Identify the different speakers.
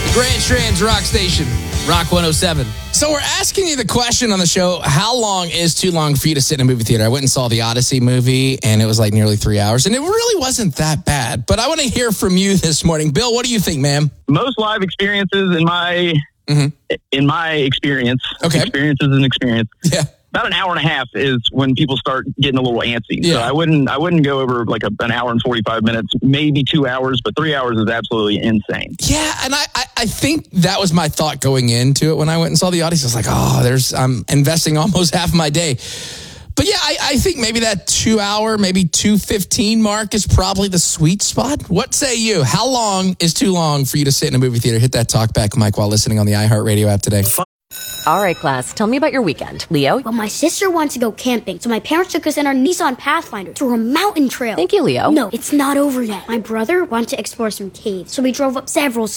Speaker 1: Grand Strand's Rock Station, Rock 107. So we're asking you the question on the show, how long is too long for you to sit in a movie theater? I went and saw the Odyssey movie, and it was like nearly 3 hours, and it really wasn't that bad. But I want to hear from you this morning. Bill, what do you think, ma'am?
Speaker 2: Most live experiences in my experience, experience is an experience.
Speaker 1: Yeah.
Speaker 2: About an hour and a half is when people start getting a little antsy.
Speaker 1: Yeah.
Speaker 2: So I wouldn't go over like an hour and 45 minutes, maybe 2 hours, but 3 hours is absolutely insane.
Speaker 1: Yeah, and I think that was my thought going into it when I went and saw the Odyssey. I was like, I'm investing almost half of my day. But yeah, I think maybe that 2 hour, maybe 2:15 mark is probably the sweet spot. What say you? How long is too long for you to sit in a movie theater? Hit that talkback mic while listening on the iHeartRadio app today.
Speaker 3: All right, class, tell me about your weekend. Leo?
Speaker 4: Well, my sister wanted to go camping, so my parents took us in our Nissan Pathfinder to a mountain trail.
Speaker 3: Thank you, Leo.
Speaker 4: No, it's not over yet. My brother wanted to explore some caves, so we drove up several